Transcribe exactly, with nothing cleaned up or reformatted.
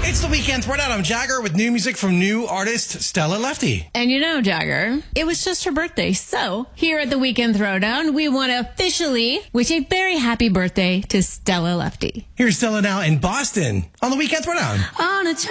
It's the Weekend Throwdown. I'm Jagger with new music from new artist Stella Lefty. And you know, Jagger, it was just her birthday. So here at the Weekend Throwdown, we want to officially wish a very happy birthday to Stella Lefty. Here's Stella now in Boston on the Weekend Throwdown. On a